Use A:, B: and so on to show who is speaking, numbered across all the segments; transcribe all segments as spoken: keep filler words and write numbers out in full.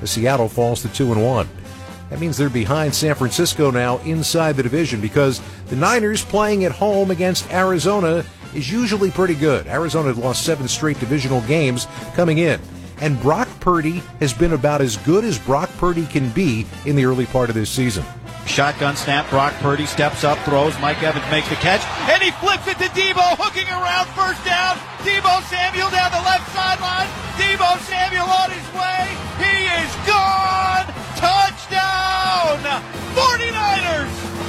A: as Seattle falls to two and one. That means they're behind San Francisco now inside the division because the Niners playing at home against Arizona is usually pretty good. Arizona had lost seven straight divisional games coming in. And Brock Purdy has been about as good as Brock Purdy can be in the early part of this season.
B: Shotgun snap, Brock Purdy steps up, throws, Mike Evans makes the catch, and he flips it to Deebo, hooking around, first down, Deebo Samuel down the left sideline, Deebo Samuel on his way, he is gone, touchdown, forty-niners!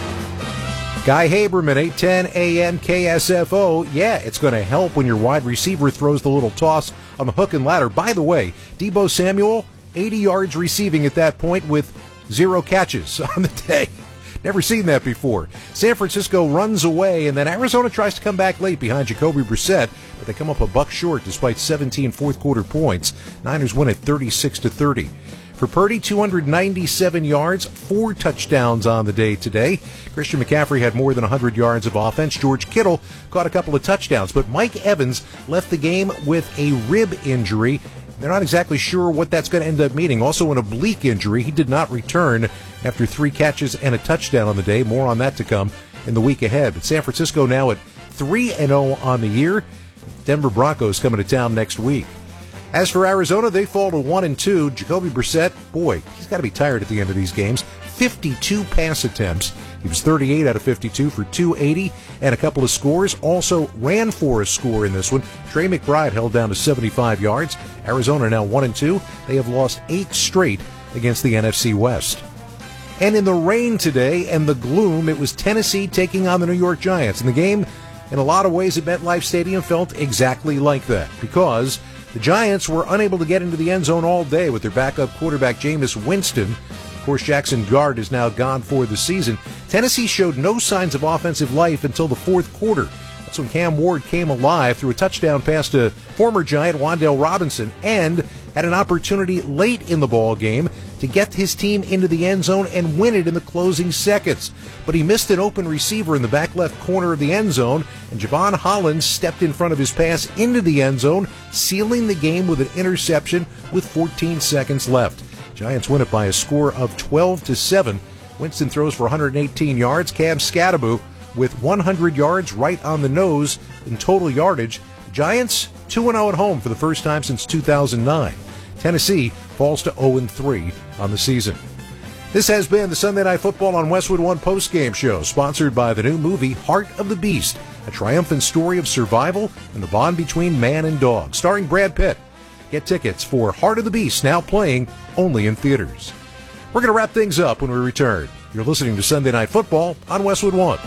A: Guy Haberman, eight ten A M K S F O. Yeah, it's going to help when your wide receiver throws the little toss on the hook and ladder. By the way, Deebo Samuel, eighty yards receiving at that point with zero catches on the day. Never seen that before. San Francisco runs away, and then Arizona tries to come back late behind Jacoby Brissett, but they come up a buck short despite seventeen fourth-quarter points. Niners win at thirty-six to thirty. For Purdy, two hundred ninety-seven yards, four touchdowns on the day today. Christian McCaffrey had more than one hundred yards of offense. George Kittle caught a couple of touchdowns, but Mike Evans left the game with a rib injury. They're not exactly sure what that's going to end up meaning. Also an oblique injury. He did not return after three catches and a touchdown on the day. More on that to come in the week ahead. But San Francisco now at three and oh on the year. Denver Broncos coming to town next week. As for Arizona, they fall to one and two. Jacoby Brissett, boy, he's got to be tired at the end of these games. fifty-two pass attempts. He was thirty-eight out of fifty-two for two eighty and a couple of scores. Also ran for a score in this one. Trey McBride held down to seventy-five yards. Arizona now one and two. They have lost eight straight against the N F C West. And in the rain today and the gloom, it was Tennessee taking on the New York Giants. And the game, in a lot of ways, at MetLife Stadium felt exactly like that because the Giants were unable to get into the end zone all day with their backup quarterback, Jameis Winston. Of course, Jackson Dart is now gone for the season. Tennessee showed no signs of offensive life until the fourth quarter. That's when Cam Ward came alive through a touchdown pass to former Giant Wan'Dale Robinson and had an opportunity late in the ball game to get his team into the end zone and win it in the closing seconds. But he missed an open receiver in the back left corner of the end zone, and Javon Hollins stepped in front of his pass into the end zone, sealing the game with an interception with fourteen seconds left. Giants win it by a score of twelve to seven. Winston throws for one hundred eighteen yards. Cam Scatterbo with one hundred yards right on the nose in total yardage. Giants two and oh at home for the first time since two thousand nine. Tennessee falls to oh and three on the season. This has been the Sunday Night Football on Westwood One postgame show, sponsored by the new movie Heart of the Beast, a triumphant story of survival and the bond between man and dog, starring Brad Pitt. Get tickets for Heart of the Beast, now playing only in theaters. We're going to wrap things up when we return. You're listening to Sunday Night Football on Westwood One.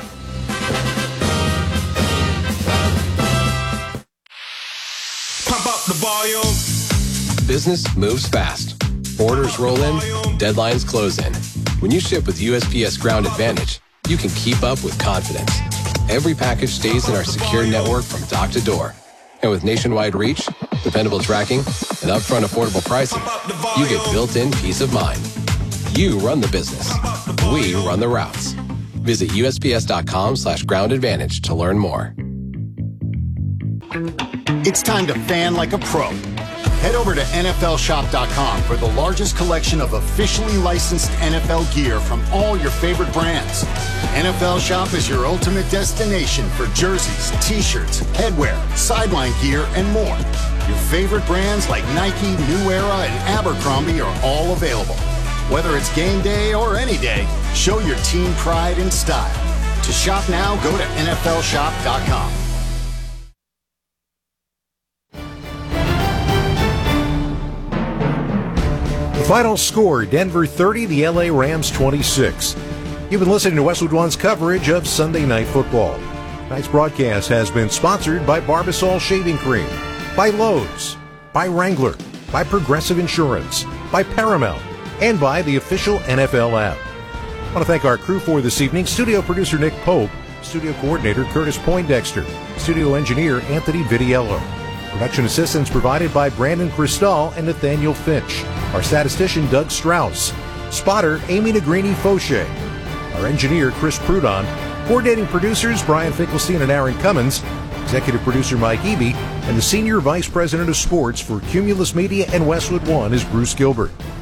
C: Pump up the volume.
D: Business moves fast. Orders roll in, deadlines close in. When you ship with U S P S Ground Advantage, you can keep up with confidence. Every package stays in our secure network from dock to door. And with nationwide reach, dependable tracking, and upfront affordable pricing, you get built-in peace of mind. You run the business. We run the routes. Visit U S P S dot com slash ground advantage to learn more.
E: It's time to fan like a pro. Head over to N F L shop dot com for the largest collection of officially licensed N F L gear from all your favorite brands. N F L Shop is your ultimate destination for jerseys, t-shirts, headwear, sideline gear, and more. Your favorite brands like Nike, New Era, and Abercrombie are all available. Whether it's game day or any day, show your team pride and style. To shop now, go to N F L shop dot com.
A: Final score, Denver thirty, the L A Rams twenty-six. You've been listening to Westwood One's coverage of Sunday Night Football. Tonight's broadcast has been sponsored by Barbasol Shaving Cream, by Lowe's, by Wrangler, by Progressive Insurance, by Paramount, and by the official N F L app. I want to thank our crew for this evening. Studio producer Nick Pope, studio coordinator Curtis Poindexter, studio engineer Anthony Vitiello. Production assistance provided by Brandon Cristal and Nathaniel Finch. Our statistician, Doug Strauss. Spotter, Amy Negrini Fauché. Our engineer, Chris Prudon. Coordinating producers, Brian Finkelstein and Aaron Cummins. Executive producer, Mike Eby. And the Senior Vice President of Sports for Cumulus Media and Westwood One is Bruce Gilbert.